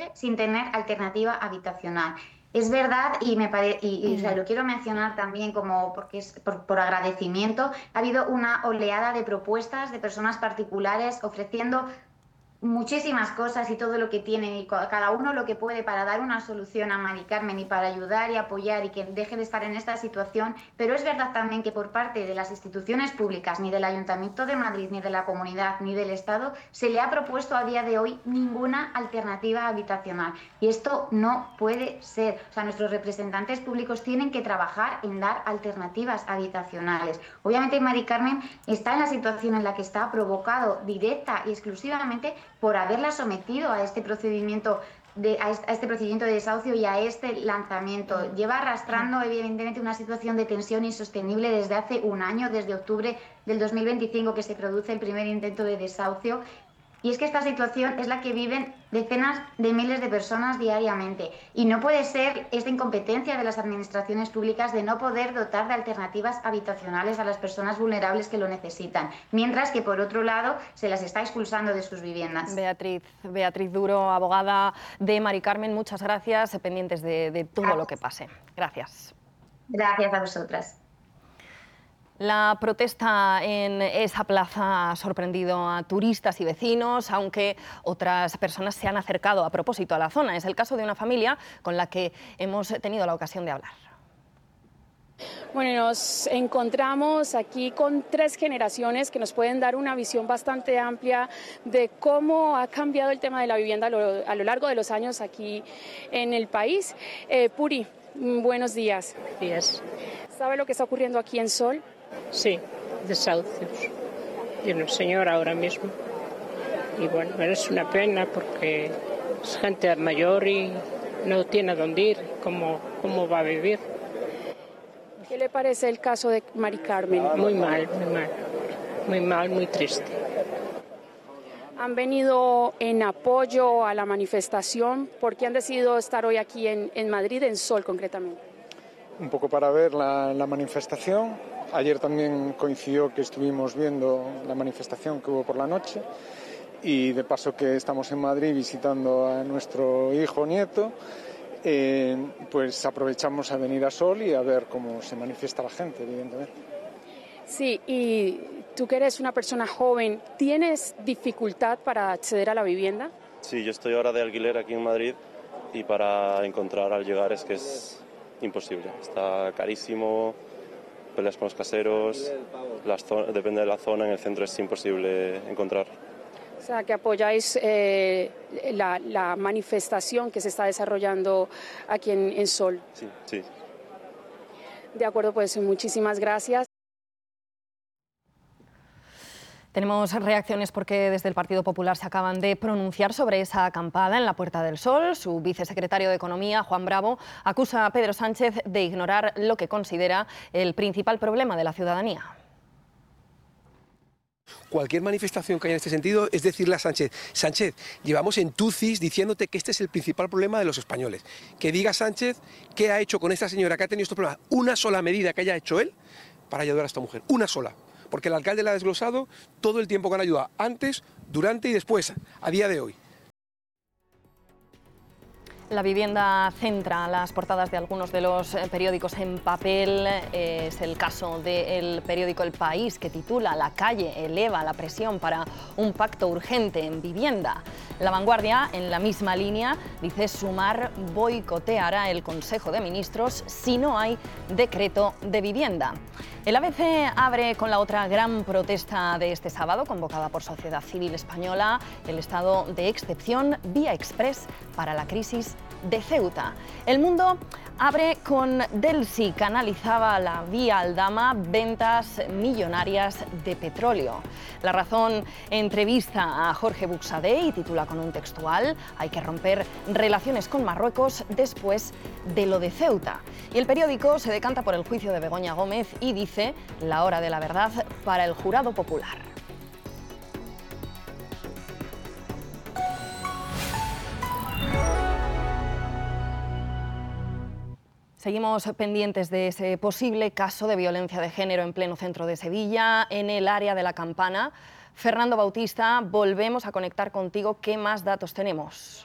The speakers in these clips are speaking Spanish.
vive sin tener alternativa habitacional. Es verdad, o sea, lo quiero mencionar también como porque es por agradecimiento, ha habido una oleada de propuestas de personas particulares ofreciendo muchísimas cosas y todo lo que tienen y cada uno lo que puede para dar una solución a Mari Carmen y para ayudar y apoyar y que deje de estar en esta situación, pero es verdad también que por parte de las instituciones públicas, ni del Ayuntamiento de Madrid, ni de la Comunidad, ni del Estado, se le ha propuesto a día de hoy ninguna alternativa habitacional y esto no puede ser. O sea, nuestros representantes públicos tienen que trabajar en dar alternativas habitacionales. Obviamente Mari Carmen está en la situación en la que está provocado directa y exclusivamente por haberla sometido a este procedimiento de desahucio y a este lanzamiento. Lleva arrastrando evidentemente una situación de tensión insostenible desde hace un año, desde octubre del 2025 que se produce el primer intento de desahucio. Y es que esta situación es la que viven decenas de miles de personas diariamente. Y no puede ser esta incompetencia de las administraciones públicas de no poder dotar de alternativas habitacionales a las personas vulnerables que lo necesitan, mientras que, por otro lado, se las está expulsando de sus viviendas. Beatriz Duro, abogada de Mari Carmen, muchas gracias, pendientes de todo lo que pase. Gracias. Gracias a vosotras. La protesta en esa plaza ha sorprendido a turistas y vecinos, aunque otras personas se han acercado a propósito a la zona. Es el caso de una familia con la que hemos tenido la ocasión de hablar. Bueno, nos encontramos aquí con 3 generaciones que nos pueden dar una visión bastante amplia de cómo ha cambiado el tema de la vivienda a lo largo de los años aquí en el país. Puri, buenos días. Buenos días. ¿Sabe lo que está ocurriendo aquí en Sol? Sí, desahucios. Tiene un señor ahora mismo. Y bueno, es una pena porque es gente mayor y no tiene a dónde ir. ¿Cómo va a vivir? ¿Qué le parece el caso de Mari Carmen? Muy mal, muy mal. Muy mal, muy triste. ¿Han venido en apoyo a la manifestación? ¿Por qué han decidido estar hoy aquí en Madrid, en Sol concretamente? Un poco para ver la manifestación. Ayer también coincidió que estuvimos viendo la manifestación que hubo por la noche y de paso que estamos en Madrid visitando a nuestro hijo nieto, pues aprovechamos a venir a Sol y a ver cómo se manifiesta la gente, evidentemente. Sí, y tú que eres una persona joven, ¿tienes dificultad para acceder a la vivienda? Sí, yo estoy ahora de alquiler aquí en Madrid y para encontrar al llegar es que es imposible. Está carísimo, peleas con los caseros, depende de la zona, en el centro es imposible encontrar. O sea, que apoyáis la manifestación que se está desarrollando aquí en Sol. Sí, sí. De acuerdo, pues muchísimas gracias. Tenemos reacciones porque desde el Partido Popular se acaban de pronunciar sobre esa acampada en la Puerta del Sol. Su vicesecretario de Economía, Juan Bravo, acusa a Pedro Sánchez de ignorar lo que considera el principal problema de la ciudadanía. Cualquier manifestación que haya en este sentido es decirle a Sánchez: Sánchez, llevamos en Tucis diciéndote que este es el principal problema de los españoles. Que diga Sánchez qué ha hecho con esta señora que ha tenido estos problemas. Una sola medida que haya hecho él para ayudar a esta mujer. Una sola. Porque el alcalde le ha desglosado todo el tiempo que han ayudado, antes, durante y después, a día de hoy. La vivienda centra las portadas de algunos de los periódicos en papel. Es el caso del periódico El País, que titula "La calle eleva la presión para un pacto urgente en vivienda". La Vanguardia, en la misma línea, dice: Sumar boicoteará el Consejo de Ministros si no hay decreto de vivienda. El ABC abre con la otra gran protesta de este sábado, convocada por Sociedad Civil Española: el estado de excepción vía express para la crisis de Ceuta. El Mundo abre con Delcy, canalizaba la vía Aldama ventas millonarias de petróleo. La Razón entrevista a Jorge Buxadé y titula con un textual: hay que romper relaciones con Marruecos después de lo de Ceuta. Y el periódico se decanta por el juicio de Begoña Gómez y dice: la hora de la verdad para el jurado popular. Seguimos pendientes de ese posible caso de violencia de género en pleno centro de Sevilla, en el área de la Campana. Fernando Bautista, volvemos a conectar contigo. ¿Qué más datos tenemos?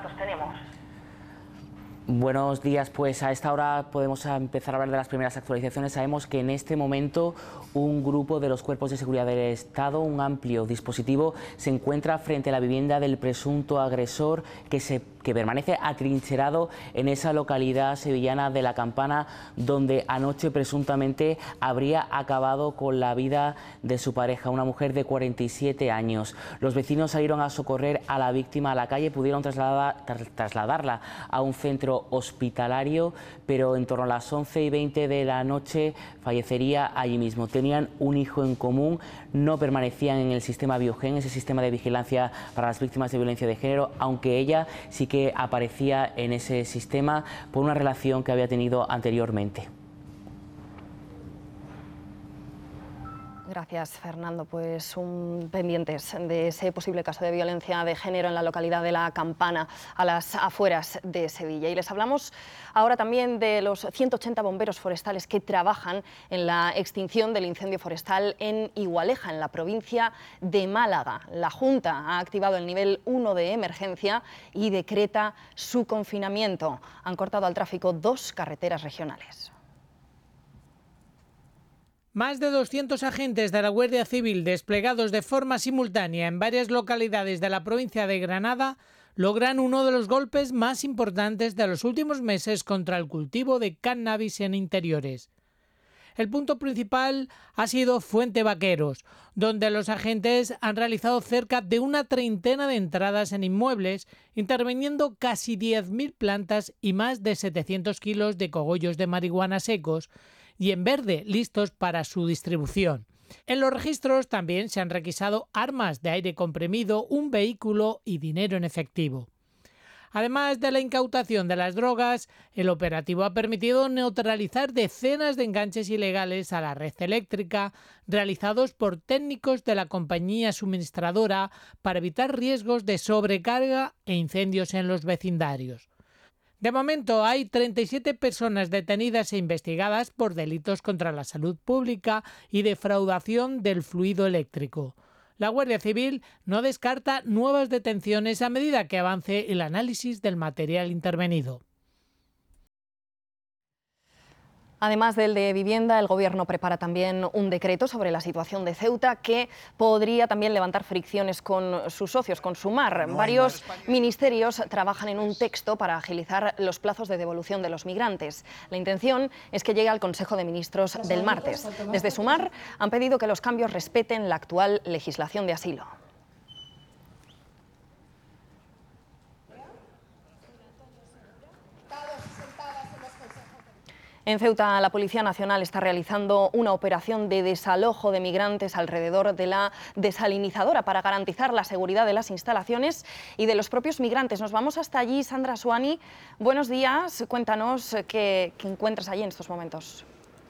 Buenos días, pues a esta hora podemos empezar a hablar de las primeras actualizaciones. Sabemos que en este momento un grupo de los cuerpos de seguridad del Estado, un amplio dispositivo, se encuentra frente a la vivienda del presunto agresor que permanece atrincherado en esa localidad sevillana de La Campana, donde anoche presuntamente habría acabado con la vida de su pareja, una mujer de 47 años. Los vecinos salieron a socorrer a la víctima a la calle, pudieron trasladarla a un centro hospitalario, pero en torno a las 11:20 de la noche fallecería allí mismo. Tenían un hijo en común, no permanecían en el sistema Biogen, ese sistema de vigilancia para las víctimas de violencia de género, aunque ella sí que aparecía en ese sistema por una relación que había tenido anteriormente. Gracias, Fernando. Pues pendientes de ese posible caso de violencia de género en la localidad de La Campana, a las afueras de Sevilla. Y les hablamos ahora también de los 180 bomberos forestales que trabajan en la extinción del incendio forestal en Igualeja, en la provincia de Málaga. La Junta ha activado el nivel 1 de emergencia y decreta su confinamiento. Han cortado al tráfico 2 carreteras regionales. Más de 200 agentes de la Guardia Civil desplegados de forma simultánea en varias localidades de la provincia de Granada logran uno de los golpes más importantes de los últimos meses contra el cultivo de cannabis en interiores. El punto principal ha sido Fuente Vaqueros, donde los agentes han realizado cerca de una treintena de entradas en inmuebles, interviniendo casi 10.000 plantas y más de 700 kilos de cogollos de marihuana secos y en verde, listos para su distribución. En los registros también se han requisado armas de aire comprimido, un vehículo y dinero en efectivo. Además de la incautación de las drogas, el operativo ha permitido neutralizar decenas de enganches ilegales a la red eléctrica realizados por técnicos de la compañía suministradora para evitar riesgos de sobrecarga e incendios en los vecindarios. De momento hay 37 personas detenidas e investigadas por delitos contra la salud pública y defraudación del fluido eléctrico. La Guardia Civil no descarta nuevas detenciones a medida que avance el análisis del material intervenido. Además del de vivienda, el Gobierno prepara también un decreto sobre la situación de Ceuta que podría también levantar fricciones con sus socios, con Sumar. Varios ministerios trabajan en un texto para agilizar los plazos de devolución de los migrantes. La intención es que llegue al Consejo de Ministros del martes. Desde Sumar han pedido que los cambios respeten la actual legislación de asilo. En Ceuta, la Policía Nacional está realizando una operación de desalojo de migrantes alrededor de la desalinizadora para garantizar la seguridad de las instalaciones y de los propios migrantes. Nos vamos hasta allí. Sandra Suani, buenos días. Cuéntanos qué encuentras allí en estos momentos.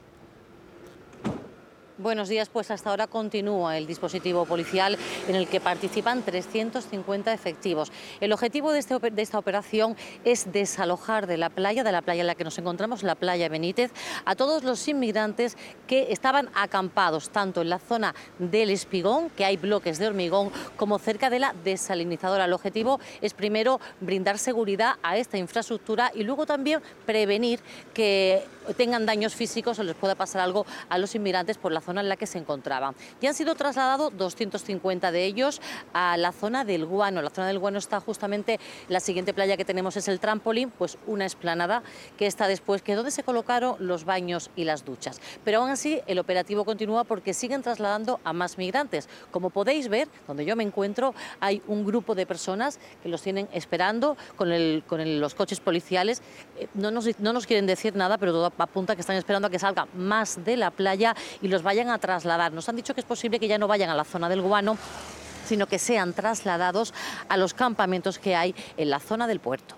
Buenos días, pues hasta ahora continúa el dispositivo policial en el que participan 350 efectivos. El objetivo de esta operación es desalojar de la playa en la que nos encontramos, la playa Benítez, a todos los inmigrantes que estaban acampados tanto en la zona del Espigón, que hay bloques de hormigón, como cerca de la desalinizadora. El objetivo es primero brindar seguridad a esta infraestructura y luego también prevenir que tengan daños físicos o les pueda pasar algo a los inmigrantes por la zona en la que se encontraban. Y han sido trasladados 250 de ellos a la zona del Guano. La zona del Guano está justamente, la siguiente playa que tenemos es el Trampolín, pues una explanada que está después, que es donde se colocaron los baños y las duchas. Pero aún así el operativo continúa porque siguen trasladando a más migrantes. Como podéis ver, donde yo me encuentro, hay un grupo de personas que los tienen esperando con los coches policiales. No nos quieren decir nada, pero todo apunta que están esperando a que salgan más de la playa y los vayan a trasladar. Nos han dicho que es posible que ya no vayan a la zona del Guano, sino que sean trasladados a los campamentos que hay en la zona del puerto.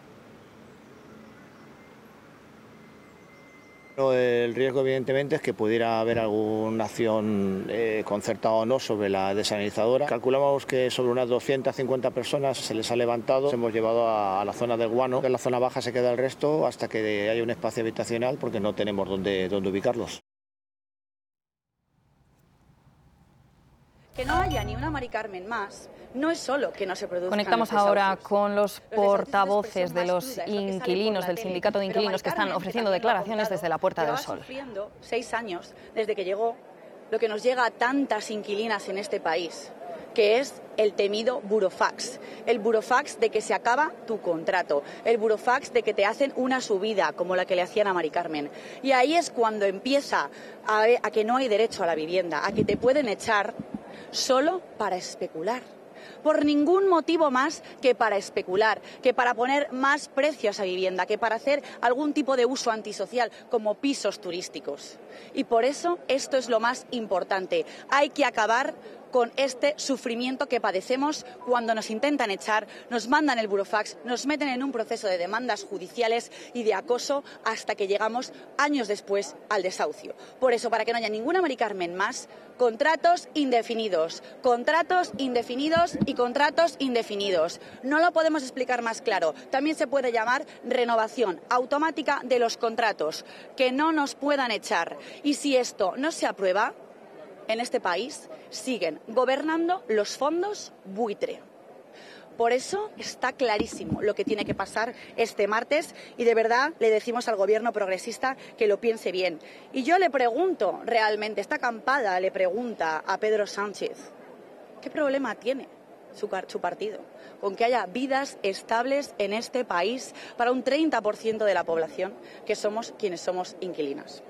El riesgo, evidentemente, es que pudiera haber alguna acción concertada o no sobre la desalinizadora. Calculamos que sobre unas 250 personas se les ha levantado. Hemos llevado a la zona del Guano. En la zona baja se queda el resto hasta que haya un espacio habitacional porque no tenemos dónde ubicarlos. Que no haya ni una Mari Carmen más no es solo que no se produzcan. Conectamos ahora con los portavoces de los inquilinos, del sindicato de inquilinos, que están ofreciendo declaraciones desde la Puerta del Sol. Sufriendo 6 años desde que llegó lo que nos llega a tantas inquilinas en este país, que es el temido burofax. El burofax de que se acaba tu contrato, el burofax de que te hacen una subida como la que le hacían a Mari Carmen. Y ahí es cuando empieza a que no hay derecho a la vivienda, a que te pueden echar solo para especular. Por ningún motivo más que para especular, que para poner más precio a esa vivienda, que para hacer algún tipo de uso antisocial, como pisos turísticos. Y por eso esto es lo más importante. Hay que acabar con este sufrimiento que padecemos cuando nos intentan echar, nos mandan el burofax, nos meten en un proceso de demandas judiciales y de acoso hasta que llegamos años después al desahucio. Por eso, para que no haya ninguna Mari Carmen más, contratos indefinidos y contratos indefinidos. No lo podemos explicar más claro. También se puede llamar renovación automática de los contratos, que no nos puedan echar. Y si esto no se aprueba, en este país siguen gobernando los fondos buitre. Por eso está clarísimo lo que tiene que pasar este martes y de verdad le decimos al gobierno progresista que lo piense bien. Y yo le pregunto realmente, esta acampada le pregunta a Pedro Sánchez, ¿qué problema tiene su partido con que haya vidas estables en este país para un 30% de la población que somos quienes somos inquilinas?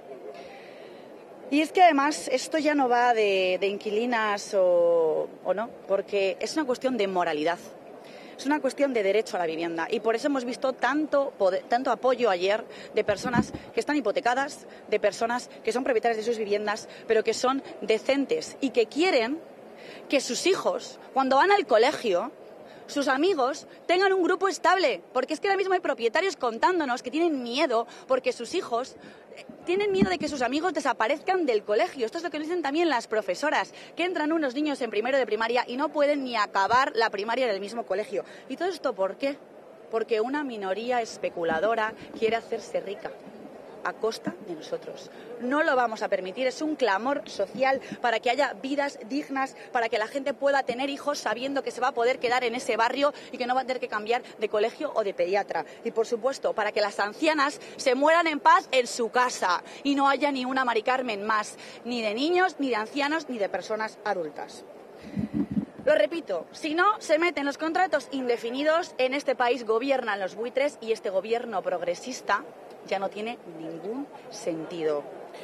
Y es que además esto ya no va de inquilinas o no, porque es una cuestión de moralidad, es una cuestión de derecho a la vivienda. Y por eso hemos visto tanto apoyo ayer de personas que están hipotecadas, de personas que son propietarias de sus viviendas, pero que son decentes y que quieren que sus hijos, cuando van al colegio, sus amigos tengan un grupo estable, porque es que ahora mismo hay propietarios contándonos que tienen miedo porque sus hijos tienen miedo de que sus amigos desaparezcan del colegio. Esto es lo que dicen también las profesoras, que entran unos niños en primero de primaria y no pueden ni acabar la primaria en el mismo colegio. ¿Y todo esto por qué? Porque una minoría especuladora quiere hacerse rica a costa de nosotros. No lo vamos a permitir, es un clamor social para que haya vidas dignas, para que la gente pueda tener hijos sabiendo que se va a poder quedar en ese barrio y que no va a tener que cambiar de colegio o de pediatra. Y por supuesto, para que las ancianas se mueran en paz en su casa y no haya ni una Mari Carmen más, ni de niños, ni de ancianos, ni de personas adultas. Lo repito, si no se meten los contratos indefinidos, en este país gobiernan los buitres y este gobierno progresista ya no tiene ningún sentido.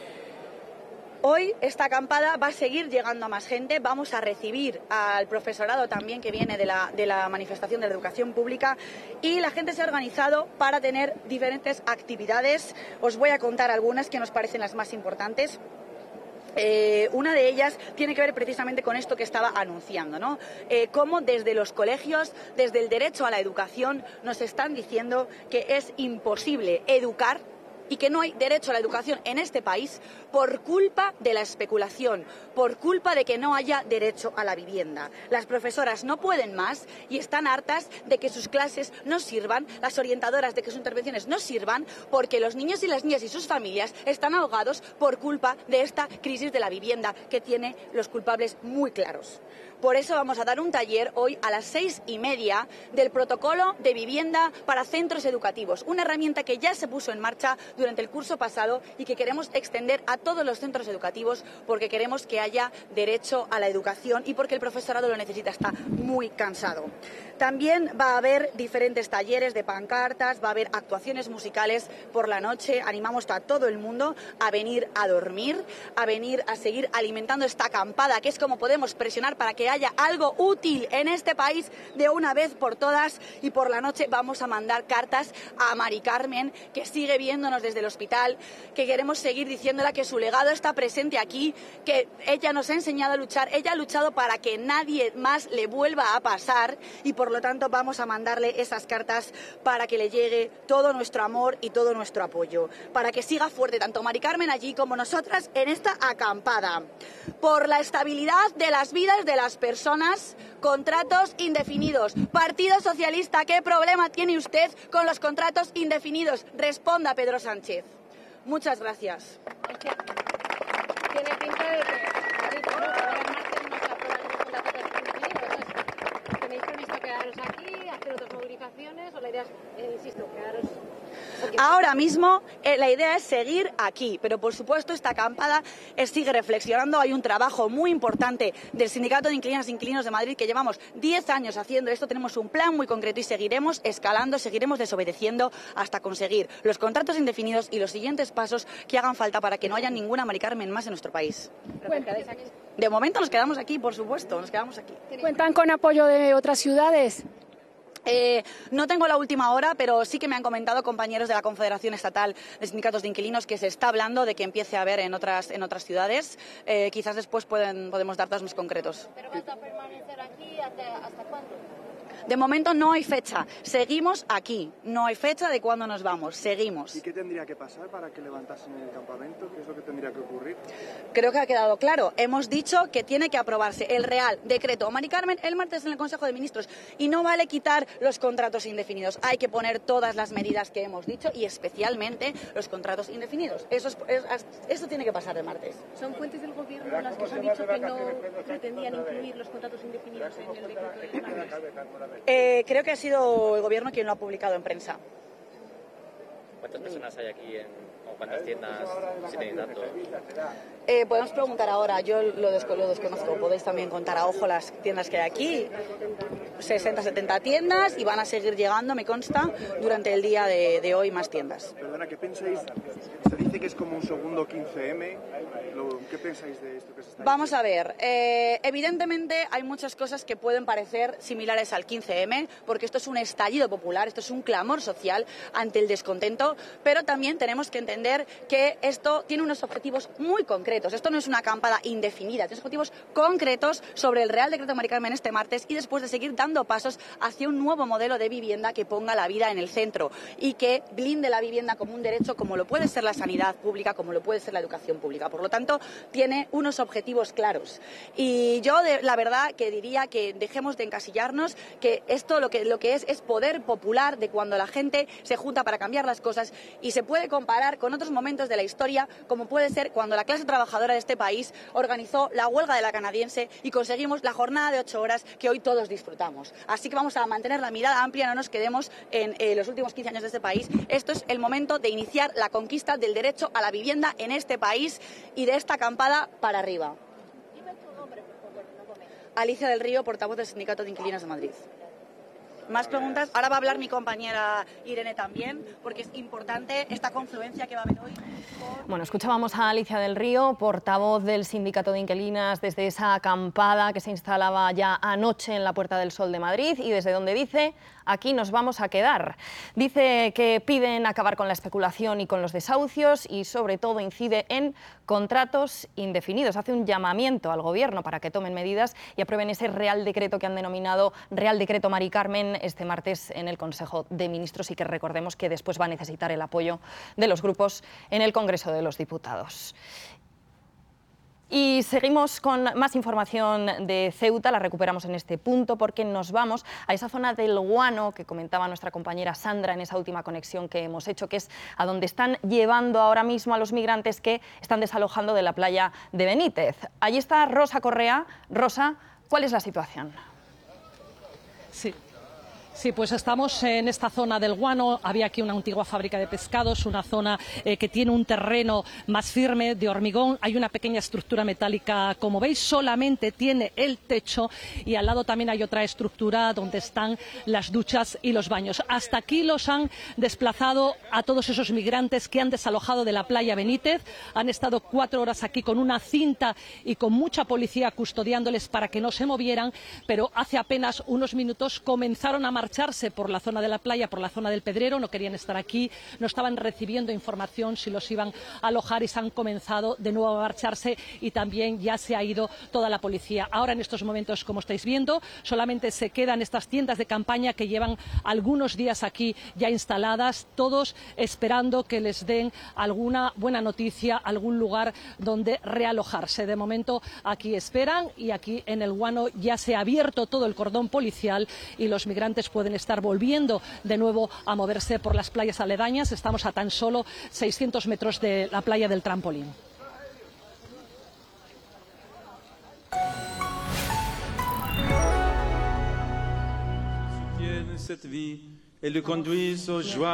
Hoy esta acampada va a seguir llegando a más gente. Vamos a recibir al profesorado también que viene de la manifestación de la educación pública y la gente se ha organizado para tener diferentes actividades. Os voy a contar algunas que nos parecen las más importantes. Una de ellas tiene que ver precisamente con esto que estaba anunciando, ¿no? Cómo desde los colegios, desde el derecho a la educación, nos están diciendo que es imposible educar y que no hay derecho a la educación en este país por culpa de la especulación, por culpa de que no haya derecho a la vivienda. Las profesoras no pueden más y están hartas de que sus clases no sirvan, las orientadoras de que sus intervenciones no sirvan, porque los niños y las niñas y sus familias están ahogados por culpa de esta crisis de la vivienda que tiene los culpables muy claros. Por eso vamos a dar un taller hoy a las 6:30 del protocolo de vivienda para centros educativos, una herramienta que ya se puso en marcha durante el curso pasado y que queremos extender a todos los centros educativos porque queremos que haya derecho a la educación y porque el profesorado lo necesita, está muy cansado. También va a haber diferentes talleres de pancartas, va a haber actuaciones musicales por la noche. Animamos a todo el mundo a venir a dormir, a venir a seguir alimentando esta acampada, que es como podemos presionar para que haya algo útil en este país de una vez por todas. Y por la noche vamos a mandar cartas a Mari Carmen, que sigue viéndonos desde el hospital, que queremos seguir diciéndola que su legado está presente aquí, que ella nos ha enseñado a luchar, ella ha luchado para que nadie más le vuelva a pasar y por lo tanto vamos a mandarle esas cartas para que le llegue todo nuestro amor y todo nuestro apoyo, para que siga fuerte tanto Mari Carmen allí como nosotras en esta acampada. Por la estabilidad de las vidas de las personas, contratos indefinidos. Partido Socialista, ¿qué problema tiene usted con los contratos indefinidos? Responda, Pedro Sánchez. Muchas gracias. Tiene pinta de que el martes no se aprueba Ahora mismo la idea es seguir aquí, pero por supuesto esta acampada sigue reflexionando. Hay un trabajo muy importante del Sindicato de Inquilinas e Inquilinos de Madrid que llevamos 10 años haciendo esto. Tenemos un plan muy concreto y seguiremos escalando, seguiremos desobedeciendo hasta conseguir los contratos indefinidos y los siguientes pasos que hagan falta para que no haya ninguna Mari Carmen más en nuestro país. De momento nos quedamos aquí, por supuesto, nos quedamos aquí. ¿Cuentan con apoyo de otras ciudades? No tengo la última hora, pero sí que me han comentado compañeros de la Confederación Estatal de Sindicatos de Inquilinos que se está hablando de que empiece a haber en otras ciudades. Quizás después podemos dar datos más concretos. ¿Pero vas a permanecer aquí hasta cuándo? De momento no hay fecha. Seguimos aquí. No hay fecha de cuándo nos vamos. Seguimos. ¿Y qué tendría que pasar para que levantasen el campamento? ¿Qué es lo que tendría que ocurrir? Creo que ha quedado claro. Hemos dicho que tiene que aprobarse el Real Decreto Mari Carmen el martes en el Consejo de Ministros. Y no vale quitar los contratos indefinidos. Hay que poner todas las medidas que hemos dicho y especialmente los contratos indefinidos. Eso tiene que pasar el martes. ¿Son fuentes del Gobierno las que os han dicho que no pretendían incluir los contratos indefinidos en el decreto del martes? Creo que ha sido el Gobierno quien lo ha publicado en prensa. ¿Cuántas personas hay aquí o cuántas tiendas, si tenéis datos? Podemos preguntar ahora, yo lo desconozco, podéis también contar a ojo las tiendas que hay aquí, 60, 70 tiendas y van a seguir llegando, me consta, durante el día de hoy más tiendas. Perdona, ¿qué pensáis? Se dice que es como un segundo 15M, ¿qué pensáis de esto que se está diciendo? Vamos a ver, evidentemente hay muchas cosas que pueden parecer similares al 15M, porque esto es un estallido popular, esto es un clamor social ante el descontento, pero también tenemos que entender que esto tiene unos objetivos muy concretos. Esto no es una acampada indefinida, tiene objetivos concretos sobre el Real Decreto Mari Carmen este martes y después de seguir dando pasos hacia un nuevo modelo de vivienda que ponga la vida en el centro y que blinde la vivienda como un derecho, como lo puede ser la sanidad pública, como lo puede ser la educación pública. Por lo tanto, tiene unos objetivos claros. Y yo, la verdad, que diría que dejemos de encasillarnos, que esto lo que es poder popular de cuando la gente se junta para cambiar las cosas y se puede comparar con otros momentos de la historia, como puede ser cuando la clase trabajadora de este país organizó la huelga de la canadiense y conseguimos la jornada de 8 horas que hoy todos disfrutamos. Así que vamos a mantener la mirada amplia, no nos quedemos en los últimos 15 años de este país. Esto es el momento de iniciar la conquista del derecho a la vivienda en este país y de esta acampada para arriba. Dime tu nombre, por favor, un momento. Alicia del Río, portavoz del Sindicato de Inquilinos de Madrid. ¿Más preguntas? Ahora va a hablar mi compañera Irene también, porque es importante esta confluencia que va a haber hoy. Bueno, escuchábamos a Alicia del Río, portavoz del Sindicato de Inquilinas, desde esa acampada que se instalaba ya anoche en la Puerta del Sol de Madrid y desde donde dice: aquí nos vamos a quedar. Dice que piden acabar con la especulación y con los desahucios y sobre todo incide en contratos indefinidos. Hace un llamamiento al Gobierno para que tomen medidas y aprueben ese Real Decreto que han denominado Real Decreto Mari Carmen este martes en el Consejo de Ministros y que recordemos que después va a necesitar el apoyo de los grupos en el Congreso de los Diputados. Y seguimos con más información de Ceuta, la recuperamos en este punto porque nos vamos a esa zona del Guano que comentaba nuestra compañera Sandra en esa última conexión que hemos hecho, que es a donde están llevando ahora mismo a los migrantes que están desalojando de la playa de Benítez. Allí está Rosa Correa. Rosa, ¿cuál es la situación? Sí, pues estamos en esta zona del Guano. Había aquí una antigua fábrica de pescados, una zona que tiene un terreno más firme de hormigón. Hay una pequeña estructura metálica, como veis, solamente tiene el techo y al lado también hay otra estructura donde están las duchas y los baños. Hasta aquí los han desplazado a todos esos migrantes que han desalojado de la playa Benítez. Han estado 4 horas aquí con una cinta y con mucha policía custodiándoles para que no se movieran, pero hace apenas unos minutos comenzaron a marcharse por la zona de la playa, por la zona del Pedrero. No querían estar aquí, no estaban recibiendo información si los iban a alojar y se han comenzado de nuevo a marcharse y también ya se ha ido toda la policía. Ahora en estos momentos, como estáis viendo, solamente se quedan estas tiendas de campaña que llevan algunos días aquí ya instaladas, todos esperando que les den alguna buena noticia, algún lugar donde realojarse. De momento aquí esperan y aquí en el Guano ya se ha abierto todo el cordón policial y los migrantes pueden estar volviendo de nuevo a moverse por las playas aledañas. Estamos a tan solo 600 metros de la playa del Trampolín. et le conduise aux joies